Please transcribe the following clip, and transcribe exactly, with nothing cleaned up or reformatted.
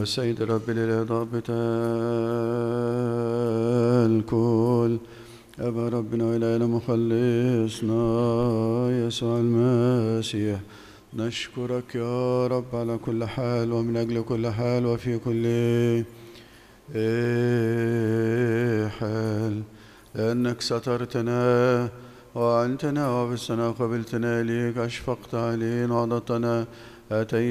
السيد رب الإله ضابط الكل أبا ربنا وإلهنا مخلصنا يسوع المسيح، نشكرك يا رب على كل حال ومن أجل كل حال وفي كل حال، لأنك سترتنا وأعنتنا وبستنا وقبلتنا إليك، أشفقت علينا وعضدتنا، أتيت